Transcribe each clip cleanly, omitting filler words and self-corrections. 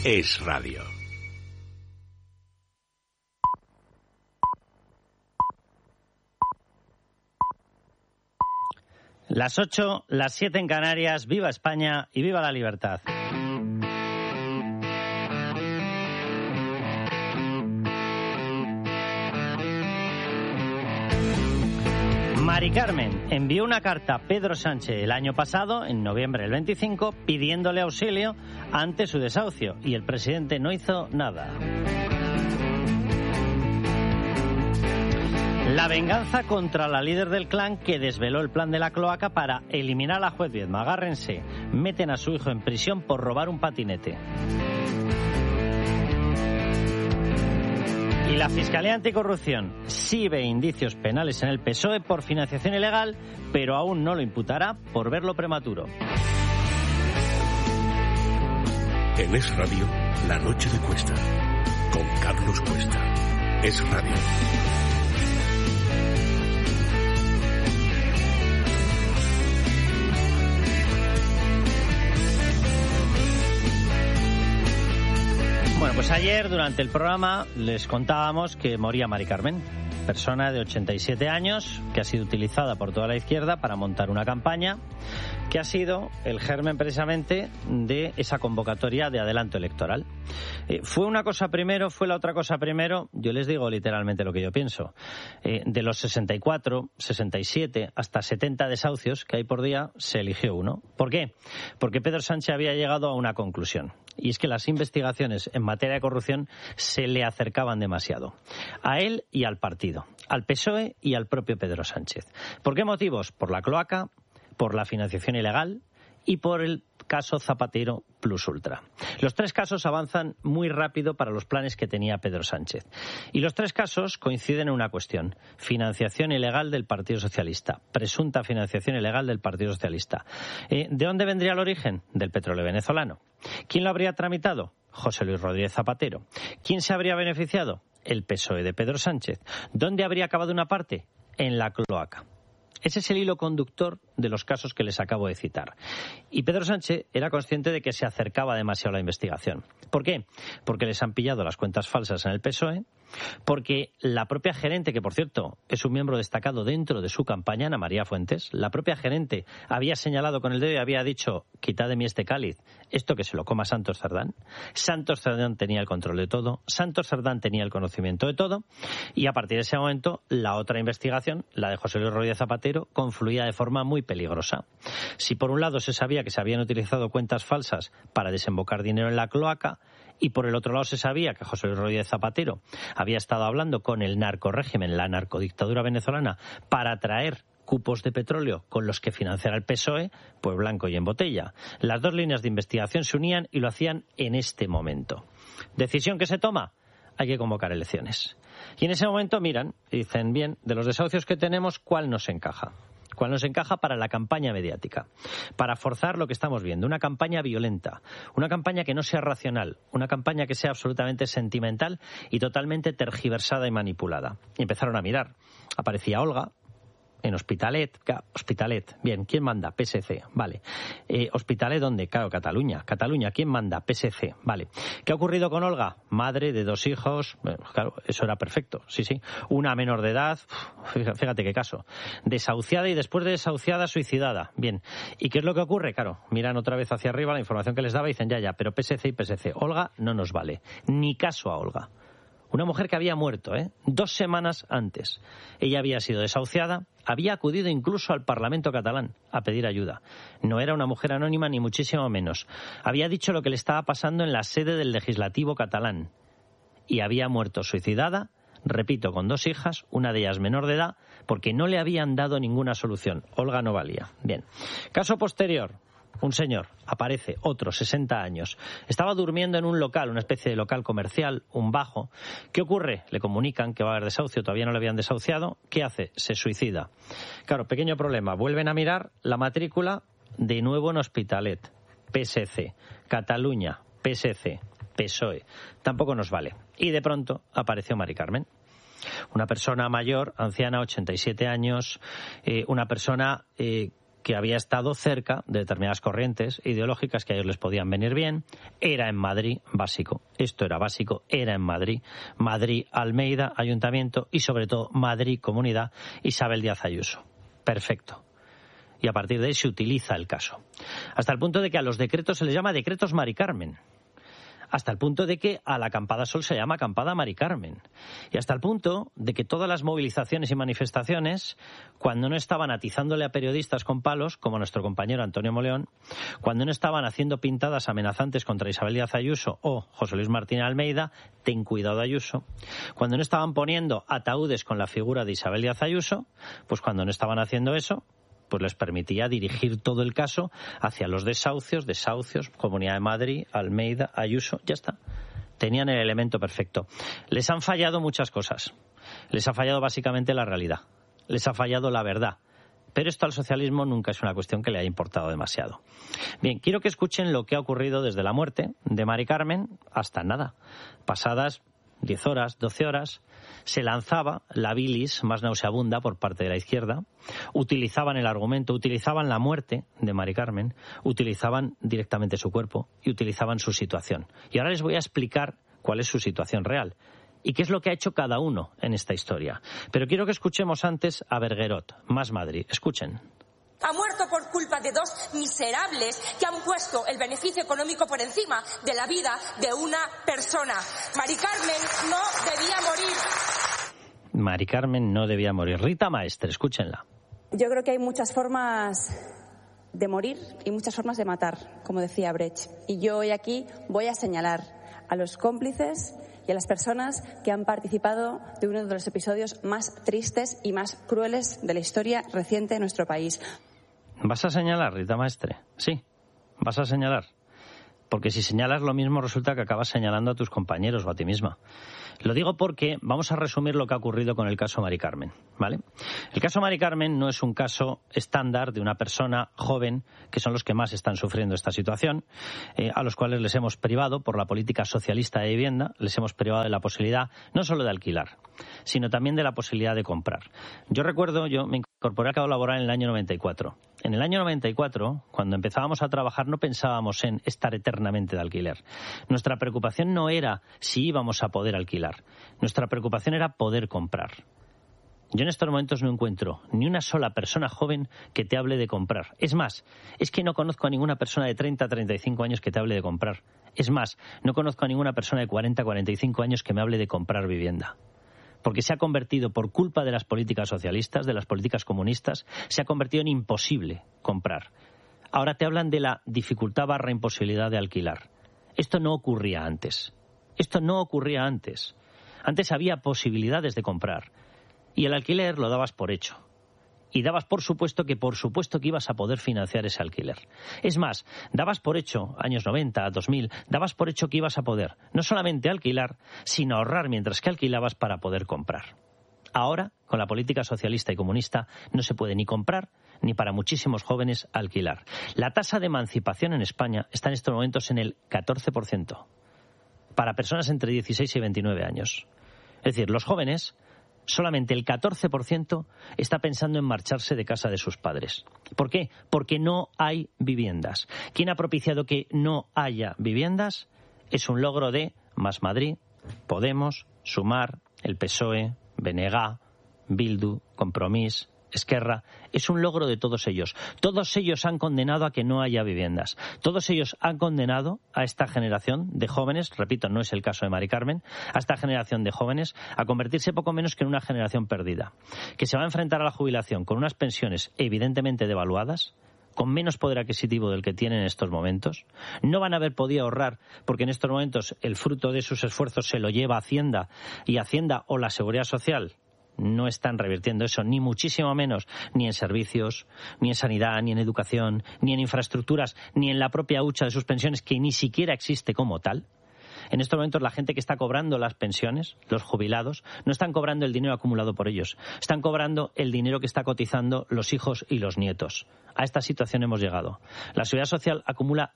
Es Radio. Las 8, las 7 en Canarias. Viva España y viva la libertad. Mari Carmen envió una carta a Pedro Sánchez el año pasado, en noviembre del 25, pidiéndole auxilio ante su desahucio, y el presidente no hizo nada. La venganza contra la líder del clan que desveló el plan de la cloaca para eliminar a la juez Viedma. Agárrense, meten a su hijo en prisión por robar un patinete. Y la Fiscalía Anticorrupción sí ve indicios penales en el PSOE por financiación ilegal, pero aún no lo imputará por verlo prematuro. En Es Radio, La Noche de Cuesta, con Carlos Cuesta. Es Radio. Bueno, pues ayer durante el programa les contábamos que moría Mari Carmen, persona de 87 años que ha sido utilizada por toda la izquierda para montar una campaña que ha sido el germen precisamente de esa convocatoria de adelanto electoral. ¿Fue una cosa primero? ¿Fue la otra cosa primero? Yo les digo literalmente lo que yo pienso. De los 64, 67 hasta 70 desahucios que hay por día, se eligió uno. ¿Por qué? Porque Pedro Sánchez había llegado a una conclusión. Y es que las investigaciones en materia de corrupción se le acercaban demasiado. A él y al partido, al PSOE y al propio Pedro Sánchez. ¿Por qué motivos? Por la cloaca, por la financiación ilegal y por el caso Zapatero Plus Ultra. Los tres casos avanzan muy rápido para los planes que tenía Pedro Sánchez. Y los tres casos coinciden en una cuestión: financiación ilegal del Partido Socialista, presunta financiación ilegal del Partido Socialista. ¿De dónde vendría el origen? Del petróleo venezolano. ¿Quién lo habría tramitado? José Luis Rodríguez Zapatero. ¿Quién se habría beneficiado? El PSOE de Pedro Sánchez. ¿Dónde habría acabado una parte? En la cloaca. Ese es el hilo conductor de los casos que les acabo de citar. Y Pedro Sánchez era consciente de que se acercaba demasiado a la investigación. ¿Por qué? Porque les han pillado las cuentas falsas en el PSOE, porque la propia gerente, que por cierto es un miembro destacado dentro de su campaña, Ana María Fuentes, la propia gerente había señalado con el dedo y había dicho: quitad de mí este cáliz, esto que se lo coma Santos Cerdán. Santos Cerdán tenía el control de todo, Santos Cerdán tenía el conocimiento de todo, y a partir de ese momento la otra investigación, la de José Luis Rodríguez Zapatero, confluía de forma muy peligrosa. Si por un lado se sabía que se habían utilizado cuentas falsas para desembocar dinero en la cloaca, y por el otro lado se sabía que José Luis Rodríguez Zapatero había estado hablando con el narcorrégimen, la narcodictadura venezolana, para traer cupos de petróleo con los que financiar al PSOE, pues blanco y en botella. Las dos líneas de investigación se unían y lo hacían en este momento. ¿Decisión que se toma? Hay que convocar elecciones. Y en ese momento miran y dicen: bien, de los desahucios que tenemos, ¿cuál nos encaja? ¿Cuál nos encaja para la campaña mediática? Para forzar lo que estamos viendo, una campaña violenta, una campaña que no sea racional, una campaña que sea absolutamente sentimental y totalmente tergiversada y manipulada. Y empezaron a mirar. Aparecía Olga en Hospitalet. Hospitalet, bien, ¿quién manda? PSC, vale. ¿Hospitalet dónde? Claro, Cataluña. Cataluña, ¿quién manda? PSC, vale. ¿Qué ha ocurrido con Olga? Madre de 2 hijos, bueno, claro, eso era perfecto, sí. Una menor de edad, fíjate qué caso. Desahuciada y después de desahuciada, suicidada. Bien, ¿y qué es lo que ocurre? Claro, miran otra vez hacia arriba la información que les daba y dicen: ya, pero PSC y PSC. Olga no nos vale, ni caso a Olga. Una mujer que había muerto, 2 semanas antes. Ella había sido desahuciada, había acudido incluso al Parlamento catalán a pedir ayuda. No era una mujer anónima ni muchísimo menos. Había dicho lo que le estaba pasando en la sede del Legislativo catalán. Y había muerto suicidada, repito, con 2 hijas, una de ellas menor de edad, porque no le habían dado ninguna solución. Olga no valía. Bien. Caso posterior. Un señor, aparece, otro, 60 años. Estaba durmiendo en un local, una especie de local comercial, un bajo. ¿Qué ocurre? Le comunican que va a haber desahucio, todavía no le habían desahuciado. ¿Qué hace? Se suicida. Claro, pequeño problema. Vuelven a mirar la matrícula de nuevo en Hospitalet. PSC. Cataluña. PSC. PSOE. Tampoco nos vale. Y de pronto apareció Mari Carmen. Una persona mayor, anciana, 87 años, una persona que había estado cerca de determinadas corrientes ideológicas que a ellos les podían venir bien. Era en Madrid, básico. Esto era básico, era en Madrid. Madrid, Almeida, Ayuntamiento y sobre todo Madrid, Comunidad, Isabel Díaz Ayuso. Perfecto. Y a partir de ahí se utiliza el caso. Hasta el punto de que a los decretos se les llama decretos Mari Carmen. Hasta el punto de que a la acampada Sol se llama acampada Mari Carmen. Y hasta el punto de que todas las movilizaciones y manifestaciones, cuando no estaban atizándole a periodistas con palos, como nuestro compañero Antonio Moleón, cuando no estaban haciendo pintadas amenazantes contra Isabel Díaz Ayuso o José Luis Martínez Almeida, ten cuidado Ayuso, cuando no estaban poniendo ataúdes con la figura de Isabel Díaz Ayuso, pues cuando no estaban haciendo eso, pues les permitía dirigir todo el caso hacia los desahucios, Comunidad de Madrid, Almeida, Ayuso, ya está. Tenían el elemento perfecto. Les han fallado muchas cosas. Les ha fallado básicamente la realidad. Les ha fallado la verdad. Pero esto al socialismo nunca es una cuestión que le haya importado demasiado. Bien, quiero que escuchen lo que ha ocurrido desde la muerte de Mari Carmen hasta nada. Pasadas 10 horas, 12 horas, se lanzaba la bilis más nauseabunda por parte de la izquierda, utilizaban el argumento, utilizaban la muerte de Mari Carmen, utilizaban directamente su cuerpo y utilizaban su situación. Y ahora les voy a explicar cuál es su situación real y qué es lo que ha hecho cada uno en esta historia. Pero quiero que escuchemos antes a Berguerot, Más Madrid. Escuchen. Ha muerto por culpa de dos miserables que han puesto el beneficio económico por encima de la vida de una persona. Mari Carmen no debía morir. Mari Carmen no debía morir. Rita Maestre, escúchenla. Yo creo que hay muchas formas de morir y muchas formas de matar, como decía Brecht. Y yo hoy aquí voy a señalar a los cómplices y a las personas que han participado de uno de los episodios más tristes y más crueles de la historia reciente de nuestro país. ¿Vas a señalar, Rita Maestre? Sí, vas a señalar. Porque si señalas lo mismo resulta que acabas señalando a tus compañeros o a ti misma. Lo digo porque vamos a resumir lo que ha ocurrido con el caso Mari Carmen, ¿vale? El caso Mari Carmen no es un caso estándar de una persona joven, que son los que más están sufriendo esta situación, a los cuales les hemos privado por la política socialista de vivienda, les hemos privado de la posibilidad no solo de alquilar, sino también de la posibilidad de comprar. Yo recuerdo, yo me incorporé a cabo laboral en el año 94. En el año 94, cuando empezábamos a trabajar, no pensábamos en estar eternamente de alquiler. Nuestra preocupación no era si íbamos a poder alquilar. Nuestra preocupación era poder comprar. Yo en estos momentos no encuentro ni una sola persona joven que te hable de comprar. Es más, es que no conozco a ninguna persona de 30 a 35 años que te hable de comprar. Es más, no conozco a ninguna persona de 40 a 45 años que me hable de comprar vivienda. Porque se ha convertido, por culpa de las políticas socialistas, de las políticas comunistas, se ha convertido en imposible comprar. Ahora te hablan de la dificultad / imposibilidad de alquilar. Esto no ocurría antes. Esto no ocurría antes. Antes había posibilidades de comprar. Y el alquiler lo dabas por hecho. Y dabas por supuesto que ibas a poder financiar ese alquiler. Es más, dabas por hecho, años 90, 2000, dabas por hecho que ibas a poder no solamente alquilar, sino ahorrar mientras que alquilabas para poder comprar. Ahora, con la política socialista y comunista, no se puede ni comprar, ni para muchísimos jóvenes alquilar. La tasa de emancipación en España está en estos momentos en el 14%, para personas entre 16 y 29 años. Es decir, los jóvenes, solamente el 14% está pensando en marcharse de casa de sus padres. ¿Por qué? Porque no hay viviendas. ¿Quién ha propiciado que no haya viviendas? Es un logro de Más Madrid, Podemos, Sumar, el PSOE, BNG, Bildu, Compromís, Esquerra. Es un logro de todos ellos. Todos ellos han condenado a que no haya viviendas. Todos ellos han condenado a esta generación de jóvenes, repito, no es el caso de Mari Carmen, a esta generación de jóvenes a convertirse poco menos que en una generación perdida, que se va a enfrentar a la jubilación con unas pensiones evidentemente devaluadas, con menos poder adquisitivo del que tienen en estos momentos. No van a haber podido ahorrar porque en estos momentos el fruto de sus esfuerzos se lo lleva Hacienda, y Hacienda o la Seguridad Social no están revirtiendo eso, ni muchísimo menos, ni en servicios, ni en sanidad, ni en educación, ni en infraestructuras, ni en la propia hucha de sus pensiones, que ni siquiera existe como tal. En estos momentos la gente que está cobrando las pensiones, los jubilados, no están cobrando el dinero acumulado por ellos, están cobrando el dinero que está cotizando los hijos y los nietos. A esta situación hemos llegado. La Seguridad Social acumula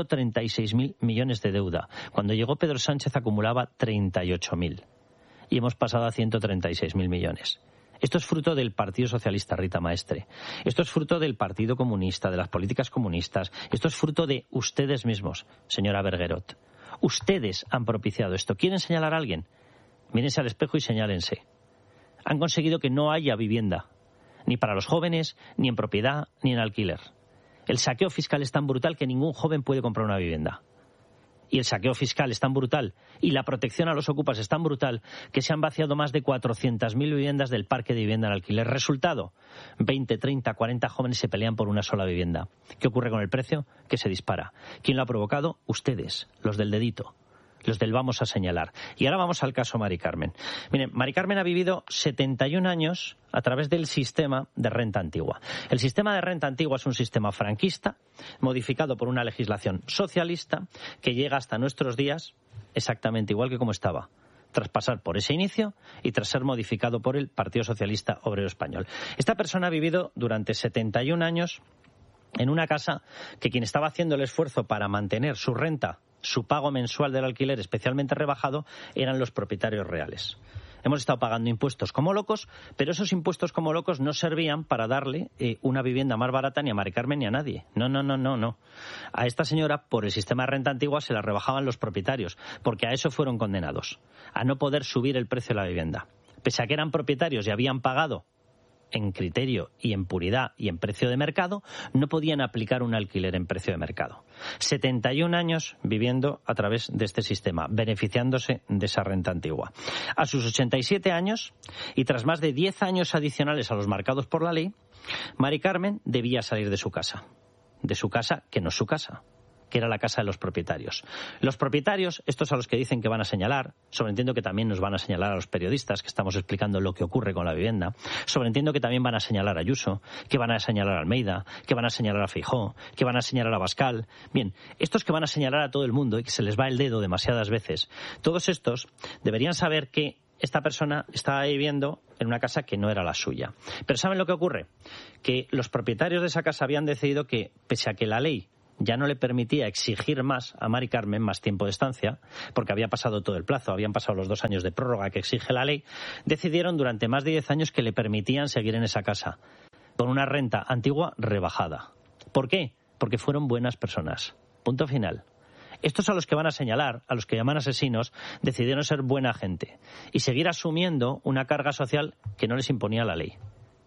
136.000 millones de deuda. Cuando llegó Pedro Sánchez acumulaba 38.000. Y hemos pasado a 136.000 millones. Esto es fruto del Partido Socialista, Rita Maestre. Esto es fruto del Partido Comunista, de las políticas comunistas. Esto es fruto de ustedes mismos, señora Bergerot. Ustedes han propiciado esto. ¿Quieren señalar a alguien? Mírense al espejo y señálense. Han conseguido que no haya vivienda, ni para los jóvenes, ni en propiedad, ni en alquiler. El saqueo fiscal es tan brutal que ningún joven puede comprar una vivienda. Y el saqueo fiscal es tan brutal y la protección a los ocupas es tan brutal que se han vaciado más de 400.000 viviendas del parque de vivienda en alquiler. Resultado, 20, 30, 40 jóvenes se pelean por una sola vivienda. ¿Qué ocurre con el precio? Que se dispara. ¿Quién lo ha provocado? Ustedes, los del dedito. Los del vamos a señalar. Y ahora vamos al caso Mari Carmen. Miren, Mari Carmen ha vivido 71 años a través del sistema de renta antigua. El sistema de renta antigua es un sistema franquista, modificado por una legislación socialista, que llega hasta nuestros días exactamente igual que como estaba, tras pasar por ese inicio y tras ser modificado por el Partido Socialista Obrero Español. Esta persona ha vivido durante 71 años en una casa que quien estaba haciendo el esfuerzo para mantener su renta, su pago mensual del alquiler especialmente rebajado, eran los propietarios reales. Hemos estado pagando impuestos como locos, pero esos impuestos como locos no servían para darle una vivienda más barata ni a Mari Carmen ni a nadie. No. A esta señora, por el sistema de renta antigua, se la rebajaban los propietarios, porque a eso fueron condenados, a no poder subir el precio de la vivienda. Pese a que eran propietarios y habían pagado en criterio y en puridad y en precio de mercado, no podían aplicar un alquiler en precio de mercado. 71 años viviendo a través de este sistema, beneficiándose de esa renta antigua. A sus 87 años, y tras más de 10 años adicionales a los marcados por la ley, Mari Carmen debía salir de su casa que no es su casa, que era la casa de los propietarios. Los propietarios, estos a los que dicen que van a señalar, sobreentiendo que también nos van a señalar a los periodistas que estamos explicando lo que ocurre con la vivienda, sobreentiendo que también van a señalar a Ayuso, que van a señalar a Almeida, que van a señalar a Feijóo, que van a señalar a Abascal. Bien, estos que van a señalar a todo el mundo y que se les va el dedo demasiadas veces, todos estos deberían saber que esta persona estaba viviendo en una casa que no era la suya. Pero ¿saben lo que ocurre? Que los propietarios de esa casa habían decidido que, pese a que la ley ya no le permitía exigir más a Mari Carmen, más tiempo de estancia, porque había pasado todo el plazo, habían pasado los 2 años de prórroga que exige la ley, decidieron durante más de 10 años que le permitían seguir en esa casa, con una renta antigua rebajada. ¿Por qué? Porque fueron buenas personas. Punto final. Estos a los que van a señalar, a los que llaman asesinos, decidieron ser buena gente y seguir asumiendo una carga social que no les imponía la ley.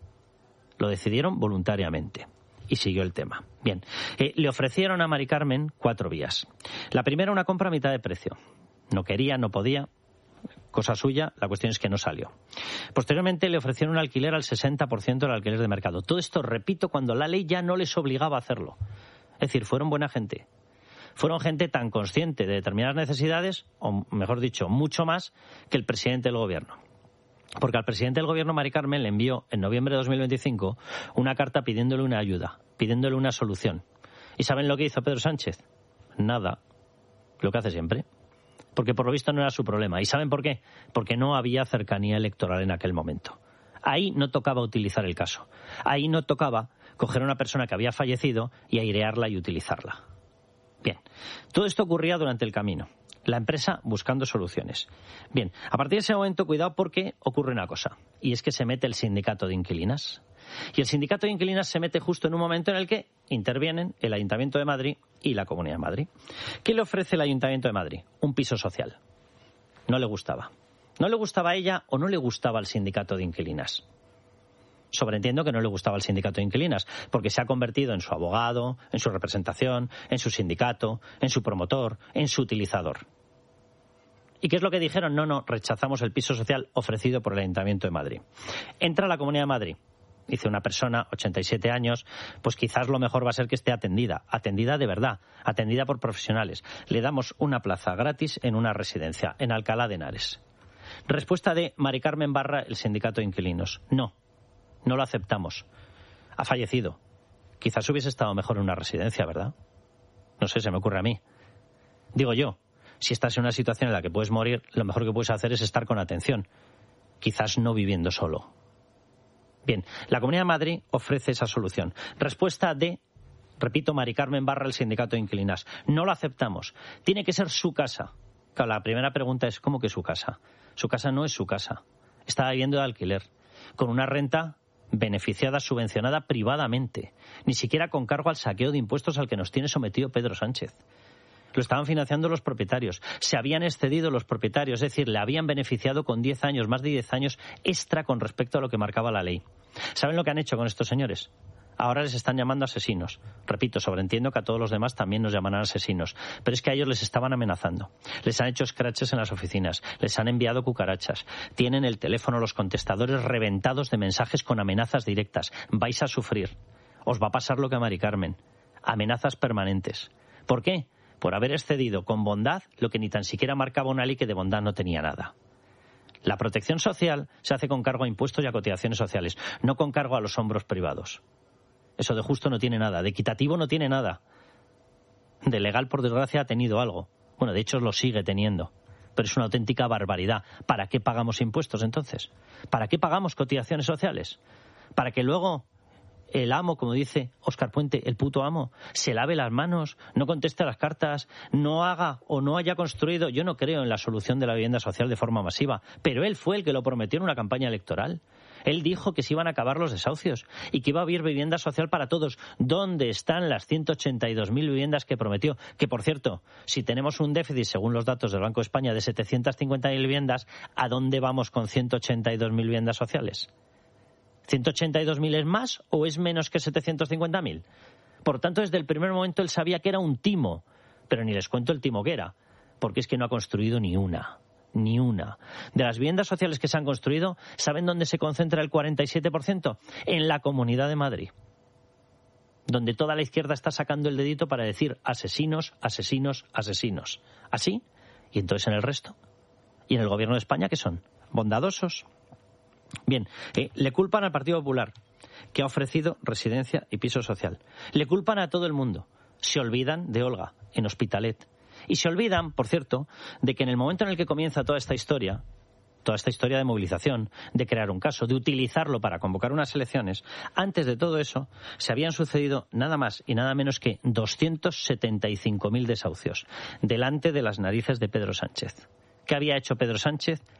Lo decidieron voluntariamente. Y siguió el tema. Bien, le ofrecieron a Mari Carmen 4 vías. La primera, una compra a mitad de precio. No quería, no podía, cosa suya, la cuestión es que no salió. Posteriormente le ofrecieron un alquiler al 60% del alquiler de mercado. Todo esto, repito, cuando la ley ya no les obligaba a hacerlo. Es decir, fueron buena gente. Fueron gente tan consciente de determinadas necesidades, o mejor dicho, mucho más que el presidente del gobierno. Porque al presidente del gobierno, Mari Carmen, le envió en noviembre de 2025 una carta pidiéndole una ayuda, pidiéndole una solución. ¿Y saben lo que hizo Pedro Sánchez? Nada. Lo que hace siempre. Porque por lo visto no era su problema. ¿Y saben por qué? Porque no había cercanía electoral en aquel momento. Ahí no tocaba utilizar el caso. Ahí no tocaba coger a una persona que había fallecido y airearla y utilizarla. Bien, todo esto ocurría durante el camino. La empresa buscando soluciones. Bien, a partir de ese momento, cuidado porque ocurre una cosa. Y es que se mete el sindicato de inquilinas. Y el sindicato de inquilinas se mete justo en un momento en el que intervienen el Ayuntamiento de Madrid y la Comunidad de Madrid. ¿Qué le ofrece el Ayuntamiento de Madrid? Un piso social. No le gustaba. No le gustaba a ella o no le gustaba al sindicato de inquilinas. Sobreentiendo que no le gustaba al sindicato de inquilinas, porque se ha convertido en su abogado, en su representación, en su sindicato, en su promotor, en su utilizador. ¿Y qué es lo que dijeron? No, rechazamos el piso social ofrecido por el Ayuntamiento de Madrid. Entra a la Comunidad de Madrid. Dice una persona, 87 años, pues quizás lo mejor va a ser que esté atendida de verdad, atendida por profesionales. Le damos una plaza gratis en una residencia, en Alcalá de Henares. Respuesta de Mari Carmen Barra, el sindicato de inquilinos. No lo aceptamos. Ha fallecido. Quizás hubiese estado mejor en una residencia, ¿verdad? No sé, se me ocurre a mí. Digo yo, si estás en una situación en la que puedes morir, lo mejor que puedes hacer es estar con atención. Quizás no viviendo solo. Bien, la Comunidad de Madrid ofrece esa solución. Respuesta de, repito, Mari Carmen Barra, el sindicato de inquilinas. No lo aceptamos. Tiene que ser su casa. Claro, la primera pregunta es, ¿cómo que su casa? Su casa no es su casa. Está viviendo de alquiler. con una renta beneficiada, subvencionada privadamente, ni siquiera con cargo al saqueo de impuestos al que nos tiene sometido Pedro Sánchez. Lo estaban financiando los propietarios. Se habían excedido los propietarios, es decir, le habían beneficiado con 10 años, más de 10 años extra con respecto a lo que marcaba la ley. ¿Saben lo que han hecho con estos señores? Ahora les están llamando asesinos. Repito, sobreentiendo que a todos los demás también nos llamarán asesinos. Pero es que a ellos les estaban amenazando. Les han hecho scratches en las oficinas. Les han enviado cucarachas. Tienen el teléfono, los contestadores reventados de mensajes con amenazas directas. Vais a sufrir. Os va a pasar lo que a Mari Carmen. Amenazas permanentes. ¿Por qué? Por haber excedido con bondad lo que ni tan siquiera marcaba una ley que de bondad no tenía nada. La protección social se hace con cargo a impuestos y a cotizaciones sociales, no con cargo a los hombros privados. Eso de justo no tiene nada, de equitativo no tiene nada. De legal, por desgracia, ha tenido algo. Bueno, de hecho lo sigue teniendo. Pero es una auténtica barbaridad. ¿Para qué pagamos impuestos entonces? ¿Para qué pagamos cotizaciones sociales? ¿Para que luego el amo, como dice Óscar Puente, el puto amo, se lave las manos, no conteste las cartas, no haga o no haya construido? Yo no creo en la solución de la vivienda social de forma masiva, pero él fue el que lo prometió en una campaña electoral. Él dijo que se iban a acabar los desahucios y que iba a haber vivienda social para todos. ¿Dónde están las 182.000 viviendas que prometió? Que, por cierto, si tenemos un déficit, según los datos del Banco de España, de 750.000 viviendas, ¿a dónde vamos con 182.000 viviendas sociales? ¿182.000 es más o es menos que 750.000? Por tanto, desde el primer momento él sabía que era un timo, pero ni les cuento el timo que era, porque es que no ha construido ni una. Ni una. De las viviendas sociales que se han construido, ¿saben dónde se concentra el 47%? En la Comunidad de Madrid, donde toda la izquierda está sacando el dedito para decir asesinos, asesinos, asesinos. ¿Así? ¿Y entonces en el resto? ¿Y en el Gobierno de España qué son? ¿Bondadosos? Bien, le culpan al Partido Popular, que ha ofrecido residencia y piso social. Le culpan a todo el mundo. Se olvidan de Olga, en Hospitalet. Y se olvidan, por cierto, de que en el momento en el que comienza toda esta historia de movilización, de crear un caso, de utilizarlo para convocar unas elecciones, antes de todo eso se habían sucedido nada más y nada menos que 275.000 desahucios delante de las narices de Pedro Sánchez. ¿Qué había hecho Pedro Sánchez?